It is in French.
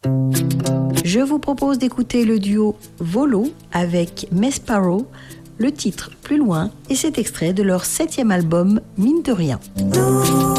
Je vous propose d'écouter le duo Volo avec Mesparo, le titre Plus loin, et cet extrait de leur 7e album Mine de rien.